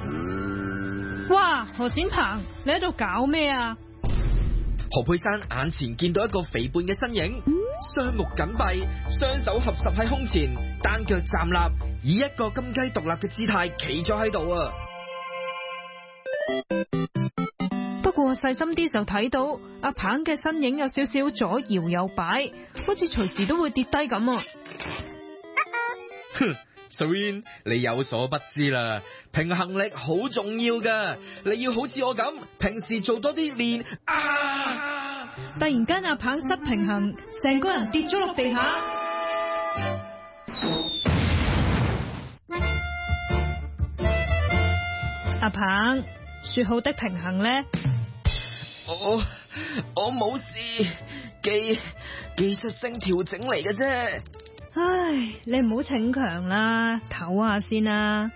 哇，何展鵬，你喺度搞咩啊？ 何佩珊眼前見到一個肥胖嘅身影，雙目緊閉，雙手合十喺胸前，單腳站立，以一個金雞獨立嘅姿態企咗喺度啊！ 不過細心啲就睇到阿鵬嘅身影有少少左搖右擺，好似隨時都會跌低咁啊！ 哼，Serene，你有所不知啦，平衡力好重要噶，你要好似我咁，平時做多啲練啊！ 突然間阿鵬失平衡，成個人跌咗落地下。阿鵬，說好的平衡呢？ 我冇事，技術性調整嚟嘅啫。 唉，你唔好逞強啦，唞下先啦。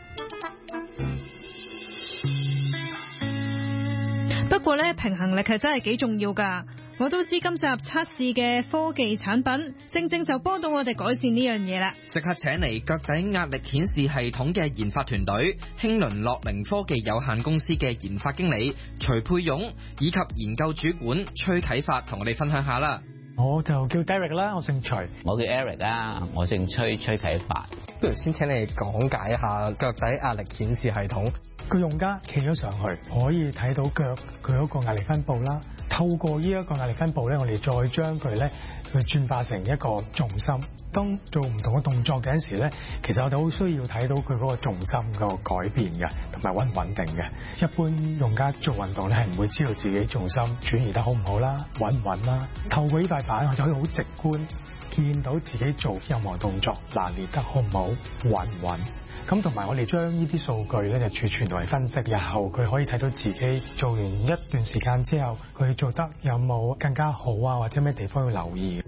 不過咧，平衡力係真係幾重要噶。我都知今集測試嘅科技產品，正正就幫到我哋改善呢樣嘢啦。 即刻請嚟腳底壓力顯示系統嘅研發團隊，興倫樂齡科技有限公司嘅研發經理徐佩勇以及研究主管崔啟發，同我哋分享下啦。 我就叫 Derek 啦，我姓徐。 我叫 Eric 啊，我姓崔啟發。 不如先請你講解一下腳底壓力顯示系統。 個用家企咗上去，可以睇到腳佢嗰個壓力分布啦。透過呢一個壓力分布咧，我哋再將佢咧去轉化成一個重心。當做唔同嘅動作嘅陣時咧，其實我哋好需要睇到佢嗰個重心個改變嘅，同埋穩唔穩定嘅。一般用家做運動咧係唔會知道自己重心轉移得好唔好啦，穩唔穩啦。透過呢塊板，我就可以好直觀見到自己做任何動作拿捏得好唔好，穩唔穩。咁同埋我哋將呢啲數據咧就儲存嚟分析，日後佢可以睇到自己做完一段時間之後，佢做得有冇更加好啊，或者咩地方要留意。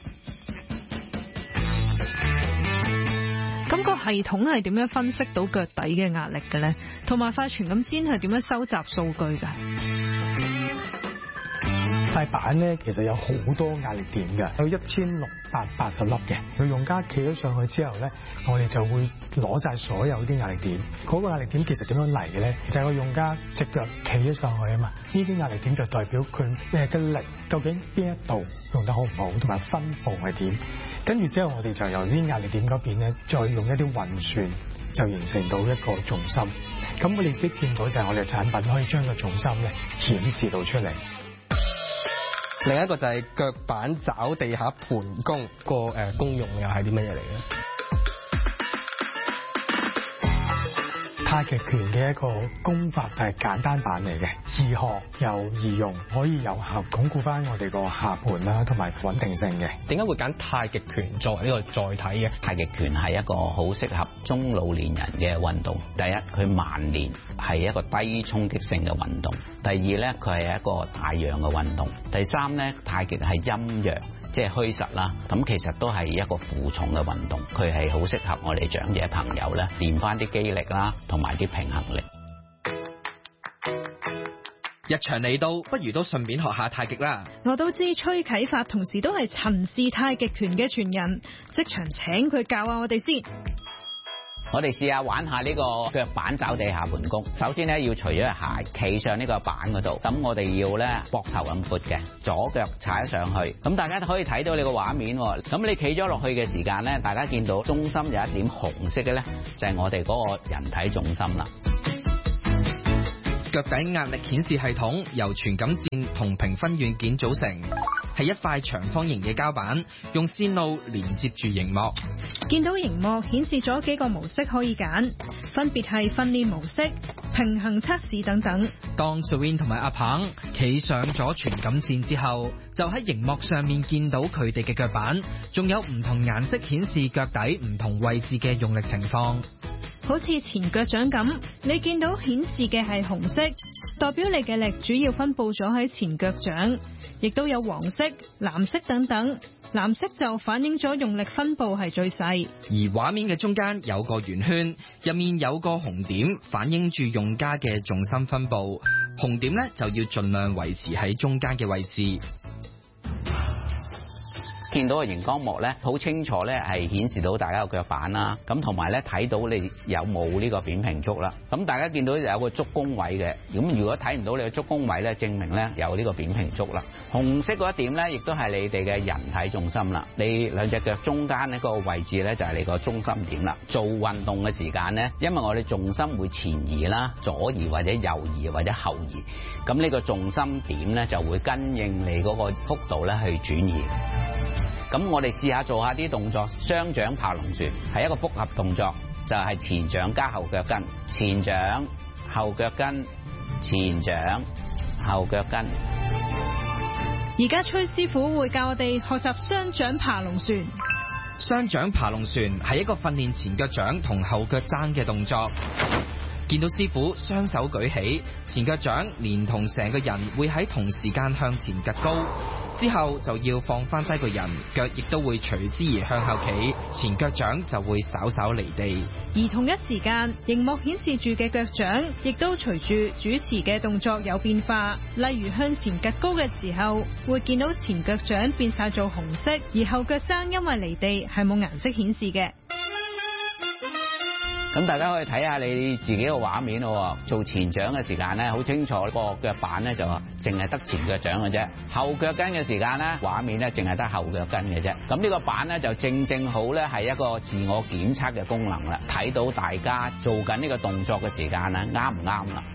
咁個系統係點樣分析到腳底嘅壓力嘅咧？同埋塊傳感氈係點樣收集數據㗎？ 塊板咧其實有好多壓力點嘅，有1680粒嘅。佢用家企咗上去之後咧，我哋就會攞晒所有啲壓力點。嗰個壓力點其實點樣嚟嘅咧？就係個用家隻腳企咗上去啊嘛。呢啲壓力點就代表佢嘅力究竟邊一度用得好唔好，同埋分佈係點。跟住之後我哋就由呢啲壓力點嗰邊咧，再用一啲運算就形成到一個重心。咁我哋亦見到就係我哋嘅產品可以將個重心咧顯示到出嚟。 另一個就係腳板找地下盤弓個功用又係啲乜嘢嚟嘅？太極拳嘅一個功法係簡單版嚟嘅，易學又易用，可以有效鞏固翻我哋個下盤啦，同埋穩定性嘅。點解會揀太極拳作為呢個載體嘅？ 太極拳係一個好適合中老年人嘅運動。第一，佢慢練，係一個低衝擊性嘅運動。第二咧，佢係一個帶氧嘅運動。第三咧，太極係陰陽，即係虛實啦。咁其實都係一個負重嘅運動，佢係好適合我哋長者朋友咧練翻啲肌力啦，同埋啲平衡力。 日常嚟到，不如都順便學下太極啦。 我都知崔啟發同時都係陳氏太極拳嘅傳人，即場請佢教下我哋先。 我哋試下玩下呢個腳板找地下盤弓。首先咧要除咗鞋，企上呢個板嗰度。咁我哋要咧膊頭咁闊嘅，左腳踩上去。咁大家可以睇到你個畫面。咁你企咗落去嘅時間咧，大家見到中心有一點紅色嘅咧，就係我哋嗰個人體重心啦。 腳底壓力顯示系統由傳感墊同平分軟件組成，係一塊長方形嘅膠板，用線路連接住熒幕。 見到熒幕顯示咗幾個模式可以揀，分別係訓練模式、平衡測試等等。 當 Serene 同埋阿鵬企上咗傳感墊之後，就喺熒幕上面見到佢哋嘅腳板，仲有唔同顏色顯示腳底唔同位置嘅用力情況。 好似前腳掌咁，你見到顯示嘅係紅色，代表你嘅力主要分佈咗喺前腳掌，亦都有黃色、藍色等等。藍色就反映咗用力分佈係最細， 而畫面嘅中間有個圓圈，入面有個紅點，反映住用家嘅重心分佈。紅點咧就要盡量維持喺中間嘅位置。 見到個熒光幕咧，好清楚咧係顯示到大家個腳板啦，咁同埋咧睇到你有冇呢個扁平足啦。咁大家見到有個足弓位嘅，咁如果睇唔到你嘅足弓位咧，證明咧有呢個扁平足啦。紅色嗰一點咧，亦都係你哋嘅人體重心啦。你兩隻腳中間呢個位置咧，就係你個中心點啦。做運動嘅時間咧，因為我哋重心會前移啦、左移或者右移或者後移，咁呢個重心點咧就會跟應你嗰個幅度咧去轉移。咁我哋試下做下啲動作，雙掌爬龍船係一個複合動作，就係前掌加後腳跟，前掌後腳跟，前掌後腳跟。 而家崔師傅會教我哋學習雙掌爬龍船。 雙掌爬龍船係一個訓練前腳掌同後腳踭嘅動作。見到師傅雙手舉起，前腳掌連同成個人會喺同時間向前趌高，之後就要放翻低個人，腳亦都會隨之而向後企，前腳掌就會稍稍離地。 而同一時間，熒幕顯示住嘅腳掌亦都隨住主持嘅動作有變化，例如向前趌高嘅時候，會見到前腳掌變晒做紅色，而後腳踭因為離地係冇顏色顯示嘅。 咁大家可以睇下你自己個畫面咯。做前掌嘅時間咧，好清楚個腳板咧就淨係得前腳掌嘅啫。後腳跟嘅時間咧，畫面咧淨係得後腳跟嘅啫。咁呢個板咧就正好咧係一個自我檢測嘅功能啦，睇到大家做緊呢個動作嘅時間咧啱唔啱啦。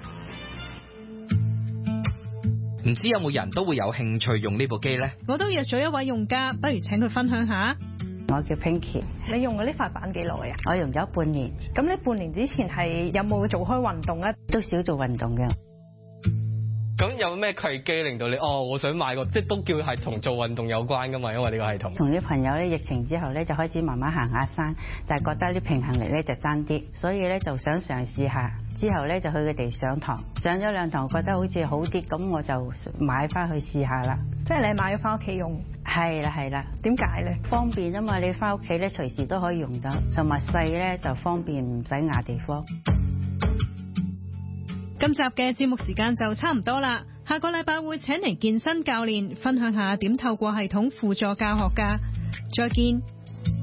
唔知有冇人都會有興趣用呢部機呢？ 我都約咗一位用家，不如請佢分享下。 我叫 Pinky， 你用嘅呢塊板幾耐啊？ 我用咗半年。 咁你半年之前係有冇做開運動咧？ 都少做運動嘅。 咁有咩契機令到你我想買個，即係都叫係同做運動有關噶嘛？因為呢個系統。 同啲朋友咧，疫情之後咧就開始慢慢行下山，但係覺得啲平衡力咧就爭啲，所以咧就想嘗試下。之後咧就去佢哋上堂，上咗2堂覺得好似好啲，咁我就買翻去試下啦。 即係你買咗翻屋企用？ 係啦係啦。 點解咧？ 方便啊嘛，你翻屋企咧隨時都可以用到，同埋細咧就方便，唔使壓地方。 今集嘅節目時間就差唔多啦，下個禮拜會請嚟健身教練分享下點透過系統輔助教學㗎。再見。